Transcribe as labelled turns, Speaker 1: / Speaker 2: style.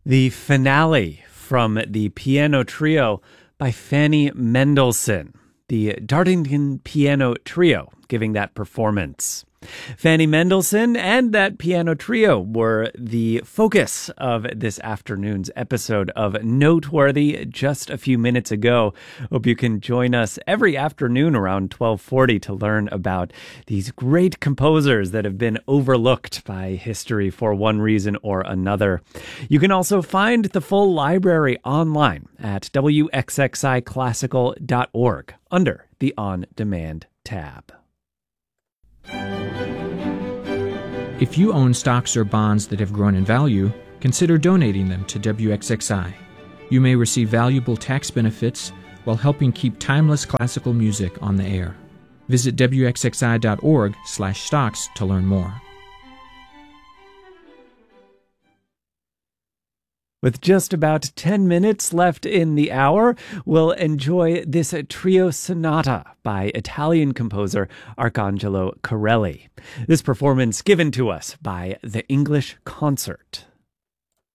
Speaker 1: The finale from the piano trio by Fanny Mendelssohn, the Dartington Piano Trio, giving that performance. Fanny Mendelssohn and that piano trio were the focus of this afternoon's episode of Noteworthy just a few minutes ago. Hope you can join us every afternoon around 12:40 to learn about these great composers that have been overlooked by history for one reason or another. You can also find the full library online at wxxiclassical.org under the On Demand tab.
Speaker 2: If you own stocks or bonds that have grown in value, consider donating them to WXXI. You may receive valuable tax benefits while helping keep timeless classical music on the air. Visit wxxi.org/stocks to learn more.
Speaker 1: With just about 10 minutes left in the hour, we'll enjoy this trio sonata by Italian composer Arcangelo Corelli. This performance given to us by the English Concert.